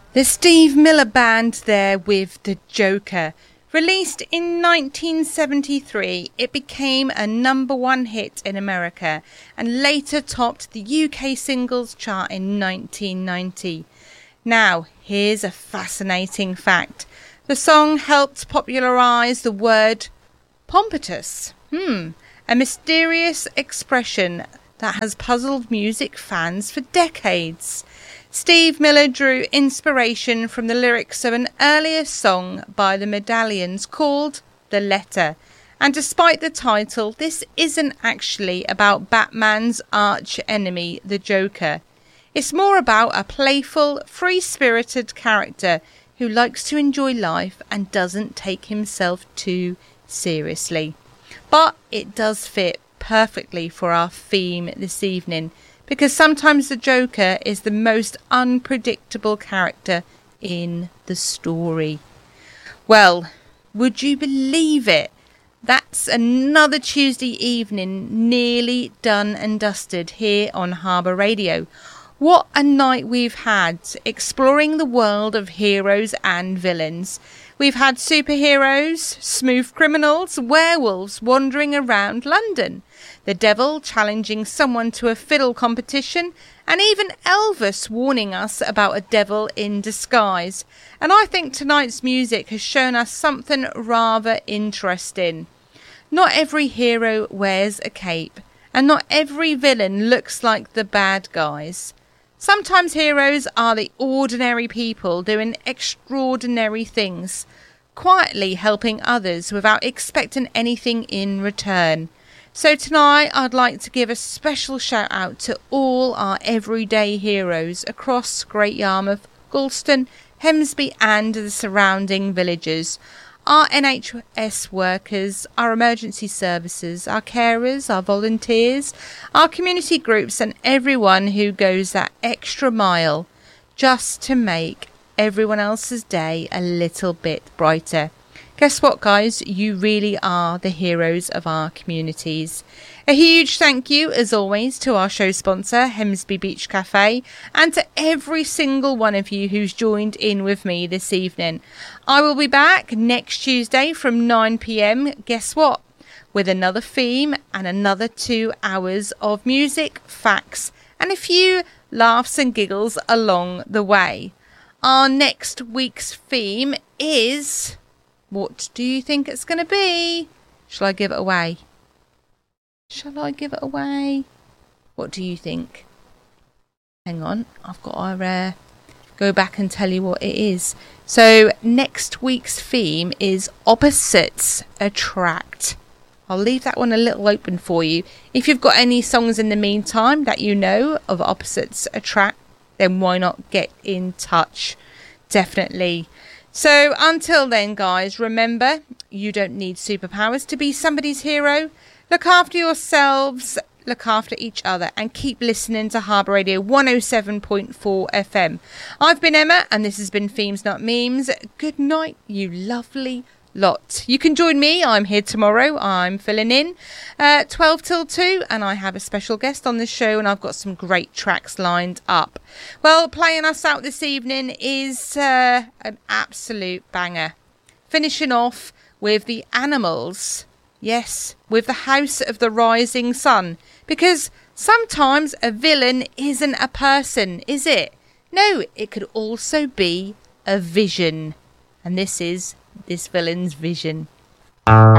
The Steve Miller Band there with The Joker. Released in 1973, it became a #1 hit in America and later topped the UK singles chart in 1990. Now, here's a fascinating fact. The song helped popularise the word pompatus. A mysterious expression that has puzzled music fans for decades. Steve Miller drew inspiration from the lyrics of an earlier song by the Medallions called The Letter. And despite the title, this isn't actually about Batman's arch enemy, the Joker. It's more about a playful, free-spirited character who likes to enjoy life and doesn't take himself too seriously. But it does fit perfectly for our theme this evening, because sometimes the Joker is the most unpredictable character in the story. Well, would you believe it? That's another Tuesday evening nearly done and dusted here on Harbour Radio. What a night we've had, exploring the world of heroes and villains. We've had superheroes, smooth criminals, werewolves wandering around London, the devil challenging someone to a fiddle competition, and even Elvis warning us about a devil in disguise. And I think tonight's music has shown us something rather interesting. Not every hero wears a cape, and not every villain looks like the bad guys. Sometimes heroes are the ordinary people doing extraordinary things, quietly helping others without expecting anything in return. So tonight I'd like to give a special shout out to all our everyday heroes across Great Yarmouth, Galston, Hemsby and the surrounding villages. Our NHS workers, our emergency services, our carers, our volunteers, our community groups and everyone who goes that extra mile just to make everyone else's day a little bit brighter. Guess what, guys? You really are the heroes of our communities. A huge thank you, as always, to our show sponsor, Hemsby Beach Cafe, and to every single one of you who's joined in with me this evening. I will be back next Tuesday from 9 p.m, guess what? With another theme and another 2 hours of music, facts, and a few laughs and giggles along the way. Our next week's theme is... what do you think it's going to be? Shall I give it away? What do you think? Hang on, I've got to go back and tell you what it is. So next week's theme is Opposites Attract. I'll leave that one a little open for you. If you've got any songs in the meantime that you know of Opposites Attract, then why not get in touch? Definitely. So until then, guys, remember, you don't need superpowers to be somebody's hero. Look after yourselves, look after each other, and keep listening to Harbour Radio 107.4 FM. I've been Emma, and this has been Themes Not Memes. Good night, you lovely lot. You can join me. I'm here tomorrow. I'm filling in 12 till 2, and I have a special guest on the show, and I've got some great tracks lined up. Well, playing us out this evening is an absolute banger. Finishing off with the Animals. Yes, with the House of the Rising Sun. Because sometimes a villain isn't a person, is it? No, it could also be a vision. And this is this villain's vision.